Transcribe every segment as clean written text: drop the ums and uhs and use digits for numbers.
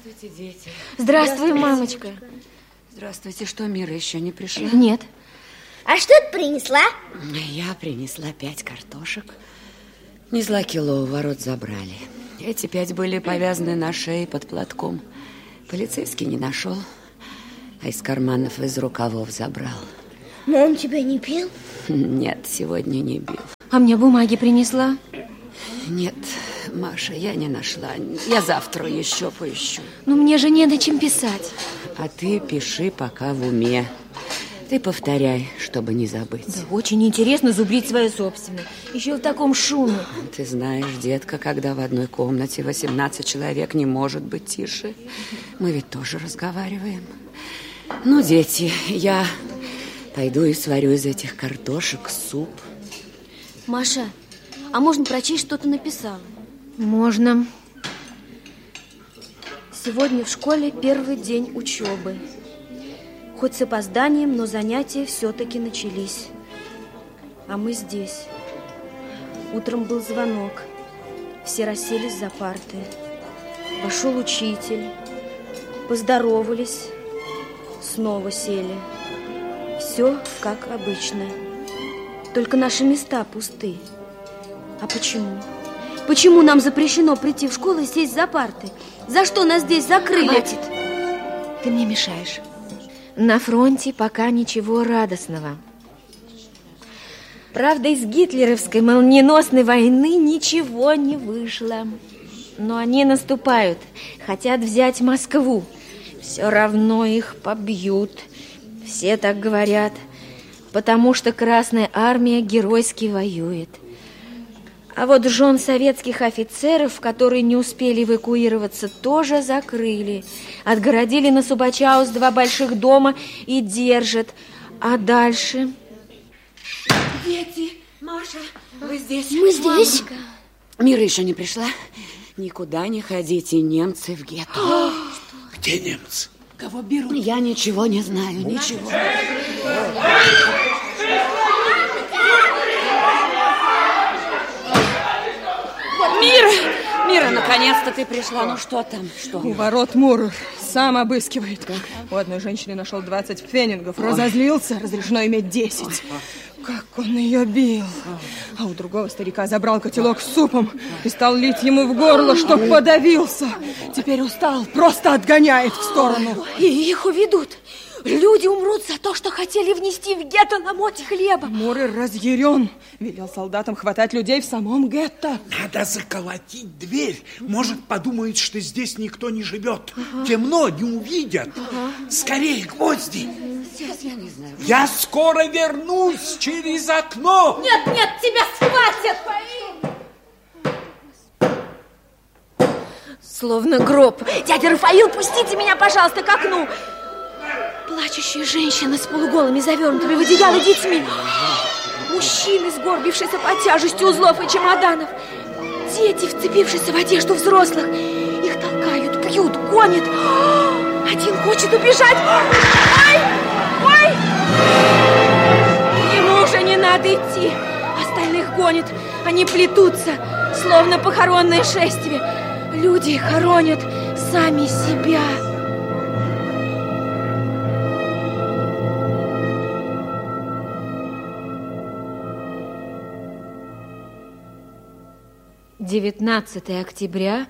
Здравствуйте, дети. Здравствуй, мамочка. Здравствуйте. Что, Мира еще не пришла? Нет. А что ты принесла? Я принесла 5 картошек. Несла кило, у ворот забрали. Эти 5 были повязаны на шее под платком. Полицейский не нашел, а из карманов, из рукавов забрал. Но он тебя не бил? Нет, сегодня не бил. А мне бумаги принесла? Нет, Маша, я не нашла. Я завтра еще поищу. Но мне же не на чем писать. А ты пиши пока в уме. Ты повторяй, чтобы не забыть. Да, очень интересно зубрить свое собственное. Еще в таком шуме. Ты знаешь, детка, когда в одной комнате 18 человек, не может быть тише. Мы ведь тоже разговариваем. Ну, дети, я пойду и сварю из этих картошек суп. Маша, а можно прочесть, что ты написала? Можно. Сегодня в школе первый день учебы. Хоть с опозданием, но занятия все-таки начались. А мы здесь. Утром был звонок. Все расселись за парты. Вошел учитель. Поздоровались. Снова сели. Все как обычно. Только наши места пусты. А почему? Почему нам запрещено прийти в школу и сесть за парты? За что нас здесь закрыли? Хватит. Ты мне мешаешь. На фронте пока ничего радостного. Правда, из гитлеровской молниеносной войны ничего не вышло. Но они наступают, хотят взять Москву. Все равно их побьют. Все так говорят, потому что Красная Армия геройски воюет. А вот жен советских офицеров, которые не успели эвакуироваться, тоже закрыли. Отгородили на Субачаус 2 больших дома и держат. А дальше... Дети, Маша, вы здесь? Мы здесь. Мира еще не пришла? Никуда не ходите, немцы в гетто. Где немцы? Кого берут? Я ничего не знаю, ничего. Мира, наконец-то ты пришла. Ну что там? Что? У ворот Мур сам обыскивает. У одной женщины нашел 20 пфенингов. Разозлился, разрешено иметь 10. Как он ее бил. А у другого старика забрал котелок с супом и стал лить ему в горло, чтоб подавился. Теперь устал, просто отгоняет в сторону. И их уведут. Люди умрут за то, что хотели внести в гетто ломоть хлеба. Мурер разъярен. Велел солдатам хватать людей в самом гетто. Надо заколотить дверь. Может, подумают, что здесь никто не живет. Темно, не увидят. Скорее, гвозди. Сейчас я не знаю. Я скоро вернусь через окно. Нет, тебя схватят! Словно гроб. Дядя Рафаил, пустите меня, пожалуйста, к окну. Плачущая женщина с полуголыми, завернутыми в одеяло детьми. Мужчины, сгорбившиеся под тяжестью узлов и чемоданов. Дети, вцепившиеся в одежду взрослых. Их толкают, бьют, гонят. Один хочет убежать. Ой! Ему уже не надо идти. Остальных гонят. Они плетутся, словно похоронное шествие. Люди хоронят сами себя. «19 октября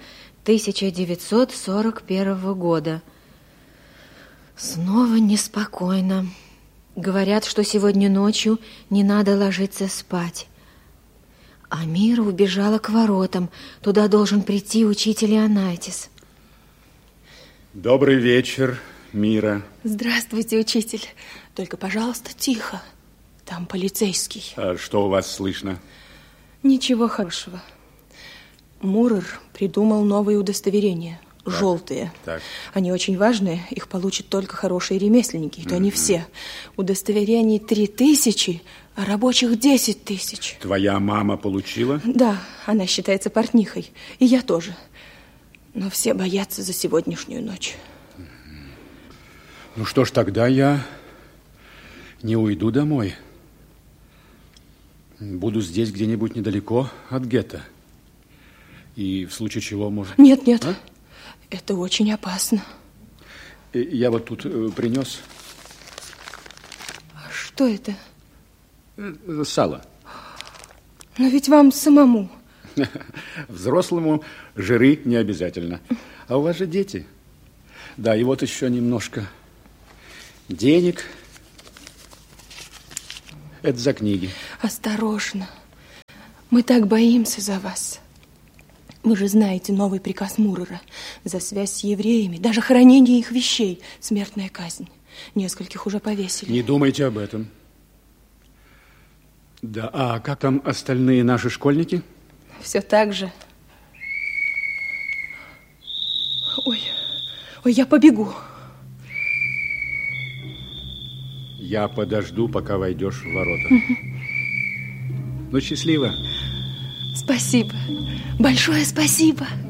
1941 года. Снова неспокойно. Говорят, что сегодня ночью не надо ложиться спать. А Мира убежала к воротам. Туда должен прийти учитель Ионайтис. Добрый вечер, Мира. Здравствуйте, учитель. Только, пожалуйста, тихо. Там полицейский. А что у вас слышно? Ничего хорошего. Мурер придумал новые удостоверения. Так, желтые. Так. Они очень важные. Их получат только хорошие ремесленники. И то не все. Удостоверений 3000, а рабочих 10 000. Твоя мама получила? Да, она считается портнихой. И я тоже. Но все боятся за сегодняшнюю ночь. Ну что ж, тогда я не уйду домой. Буду здесь где-нибудь недалеко от гетто. И в случае чего, может... Нет. А? Это очень опасно. Я вот тут принес. Что это? Сало. Но ведь вам самому. Взрослому жиры не обязательно. А у вас же дети. Да, и вот еще немножко денег. Это за книги. Осторожно. Мы так боимся за вас. Вы же знаете новый приказ Мурера. За связь с евреями, даже хранение их вещей, смертная казнь. Нескольких уже повесили. Не думайте об этом. Да, а как там остальные наши школьники? Все так же. Ой, я побегу. Я подожду, пока войдешь в ворота. Ну, счастливо. Спасибо. Большое спасибо.